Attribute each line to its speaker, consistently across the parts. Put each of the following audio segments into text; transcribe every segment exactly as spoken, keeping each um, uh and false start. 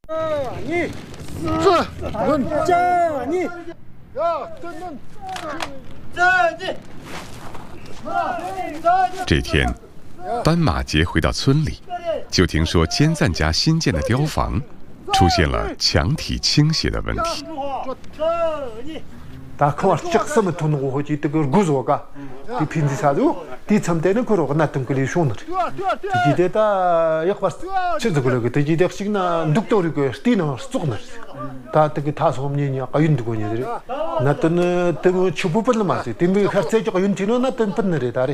Speaker 1: 你是论家你呀，真论站你。
Speaker 2: 这天，斑马杰回到村里，就听说坚赞家新建的雕房出现了墙体倾斜的问题。
Speaker 1: 다 그걸 찍으면 돈 오지 그 구조가 이 핀지사도 뒤참되는 거로 나던 그 리쇼너 지지대다 약발 진짜 그러게 지지대식나 눅도리고 스티너 쏙나 다 되게 다소 없니 아까 윤두고니들이 나던 그 추부벌을 맞지 뒷미 가스제가 윤티는 나던 분들이 다리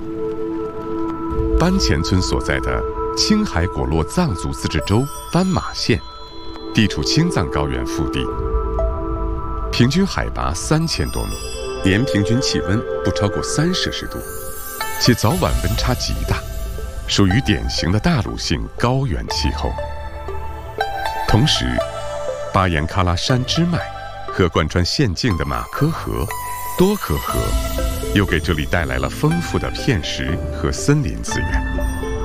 Speaker 2: 班前村所在的青海果洛藏族自治州斑马县，地处青藏高原腹地。 平均海拔三千多米，年平均气温不超过三摄氏度，且早晚温差极大，属于典型的大陆性高原气候。同时，巴颜喀拉山支脉和贯穿县境的马科河、多克河，又给这里带来了丰富的片石和森林资源。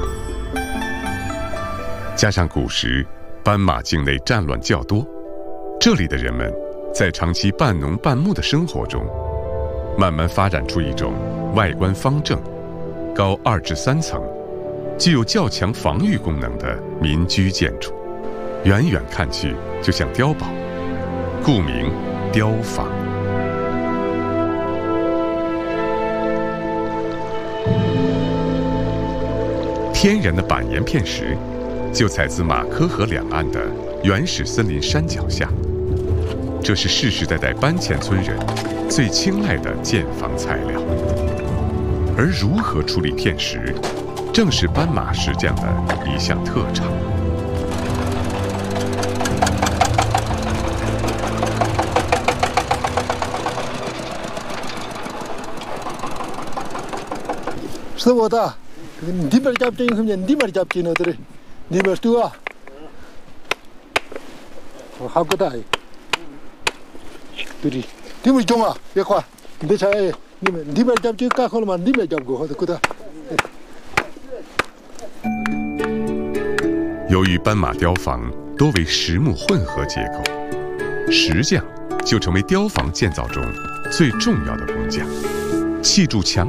Speaker 2: 加上古时斑马境内战乱较多，这里的人们 在长期半农半牧的生活中，慢慢发展出一种外观方正、高二至三层、具有较强防御功能的民居建筑，远远看去就像碉堡，故名碉坊。天然的板岩片石，就采自马科河两岸的原始森林山脚下。 这是世世代代班前村人最青睐的建房材料，而如何处理片石，正是斑马石匠的一项特长。
Speaker 1: 是我的，你们家真很简，你们家真那的，你们多啊，我好个大。 对的，你们中啊，别快，你猜，你们你们잡지 까콜만你们잡고好的good。
Speaker 2: 由于斑马雕房多为实木混合结构，石匠就成为雕房建造中最重要的工匠，砌筑墙